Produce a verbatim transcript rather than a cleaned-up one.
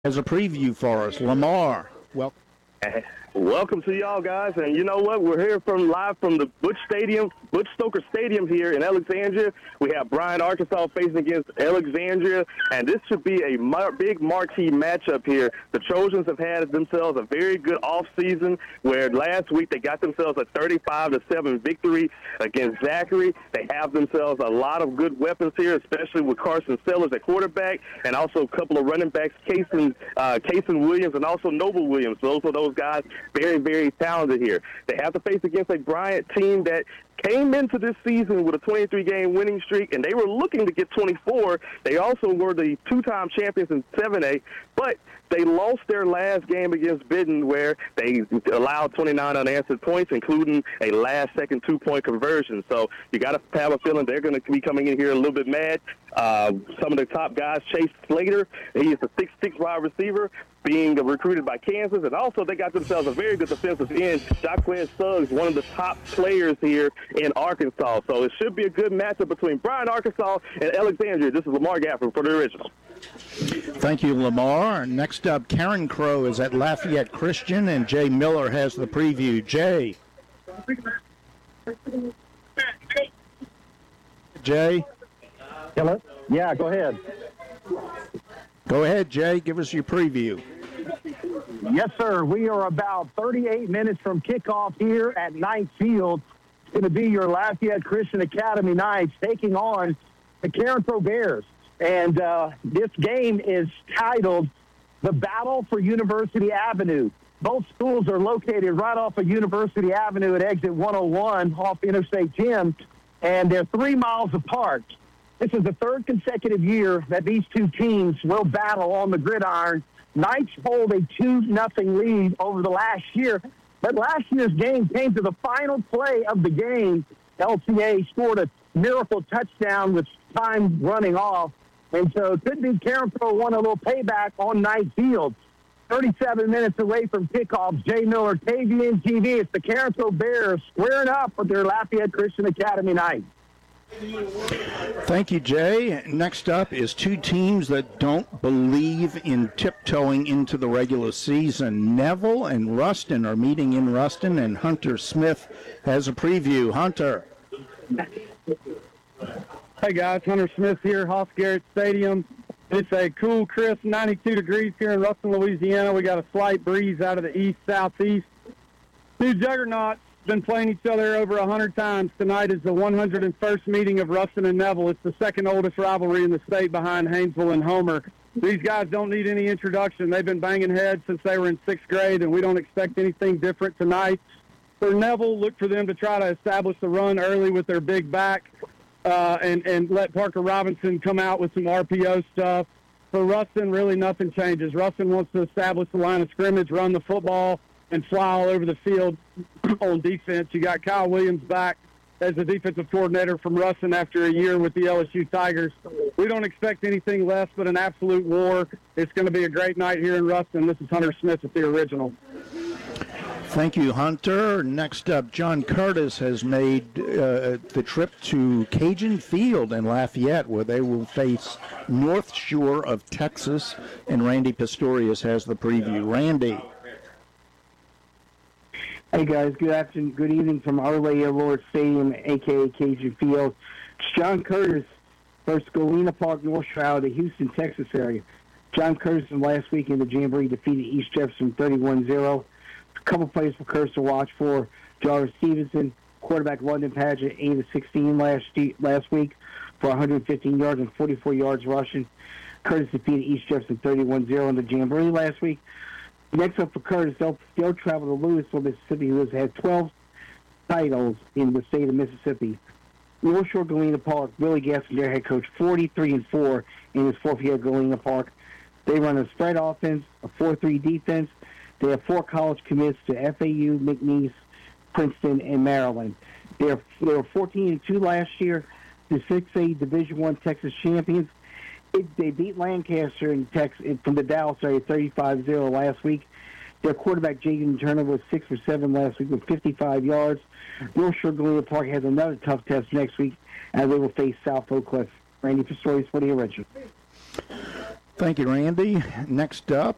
has a preview for us. Lamar, welcome. Welcome to y'all guys, and you know what? We're here from live from the Butch Stadium, Butch Stoker Stadium here in Alexandria. We have Bryan, Arkansas facing against Alexandria, and this should be a mar- big marquee matchup here. The Trojans have had themselves a very good offseason, where last week they got themselves a thirty-five to seven victory against Zachary. They have themselves a lot of good weapons here, especially with Carson Sellers at quarterback, and also a couple of running backs, Kason, uh, Kason Williams and also Noble Williams. Those are those guys. Very, very talented here. They have to face against a Bryant team that came into this season with a twenty-three game winning streak, and they were looking to get twenty-four. They also were the two-time champions in seven A, but they lost their last game against Bidden, where they allowed twenty-nine unanswered points, including a last-second two-point conversion. So you got to have a feeling they're going to be coming in here a little bit mad. Uh, some of the top guys, Chase Slater, he is a six six wide receiver, being recruited by Kansas, and also they got themselves a very good defensive end, Jacquez Suggs, one of the top players here in Arkansas. So it should be a good matchup between Bryan, Arkansas, and Alexandria. This is Lamar Gafford for the Original. Thank you, Lamar. Next up, Karen Crow is at Lafayette Christian, and Jay Miller has the preview. Jay. Jay? Hello? Yeah, go ahead. Go ahead, Jay. Give us your preview. Yes, sir. We are about thirty-eight minutes from kickoff here at Knight Field. It's going to be your Lafayette Christian Academy Knights taking on the Karen Crow Bears. And uh, this game is titled The Battle for University Avenue. Both schools are located right off of University Avenue at exit one oh one off Interstate ten, and they're three miles apart. This is the third consecutive year that these two teams will battle on the gridiron. Knights hold a two nothing lead over the last year, but last year's game came to the final play of the game. L C A scored a miracle touchdown with time running off, and so it could be Karen Crow won a little payback on Knight Field. thirty-seven minutes away from kickoff, Jay Miller, K V N T V. It's the Karen Crow Bears squaring up with their Lafayette Christian Academy Knights. Thank you, Jay. Next up is two teams that don't believe in tiptoeing into the regular season. Neville and Ruston are meeting in Ruston, and Hunter Smith has a preview. Hunter. Hey, guys. Hunter Smith here, Hoss Garrett Stadium. It's a cool, crisp ninety-two degrees here in Ruston, Louisiana. We got a slight breeze out of the east-southeast. Two juggernauts been playing each other over one hundred times. Tonight is the one hundred first meeting of Ruston and Neville. It's the second oldest rivalry in the state behind Haynesville and Homer. These guys don't need any introduction. They've been banging heads since they were in sixth grade, and we don't expect anything different tonight. For Neville, look for them to try to establish the run early with their big back uh, and, and let Parker Robinson come out with some R P O stuff. For Ruston, really nothing changes. Ruston wants to establish the line of scrimmage, run the football, and fly all over the field on defense. You got Kyle Williams back as the defensive coordinator from Ruston after a year with the L S U Tigers. We don't expect anything less but an absolute war. It's going to be a great night here in Ruston. This is Hunter Smith at the Original. Thank you, Hunter. Next up, John Curtis has made uh, the trip to Cajun Field in Lafayette, where they will face North Shore of Texas, and Randy Pistorius has the preview. Randy. Hey guys, good afternoon, good evening from Arley Lord Stadium, aka Cajun Field. It's John Curtis versus Galena Park North Shore out of the Houston, Texas area. John Curtis last week in the Jamboree defeated East Jefferson thirty-one zero. A couple plays for Curtis to watch for: Jarvis Stevenson, quarterback London Padgett, eight of sixteen last last week for one hundred fifteen yards and forty-four yards rushing. Curtis defeated East Jefferson thirty-one zero in the Jamboree last week. Next up for Curtis, they'll, they'll travel to Louisville, Mississippi, who has had twelve titles in the state of Mississippi. North Shore Galena Park, Billy Gaston, their head coach, forty-three and four in his fourth year at Galena Park. They run a spread offense, a four three defense. They have four college commits to F A U, McNeese, Princeton, and Maryland. They, are, they were fourteen and two last year, the six A Division I Texas champions. It, they beat Lancaster in Texas from the Dallas area thirty-five zero last week. Their quarterback, Jaden Turner, was six for seven last week with fifty-five yards. North Shore Galena Park has another tough test next week as they will face South Oak Cliff. Randy Pistorius for the Original. Thank you, Randy. Next up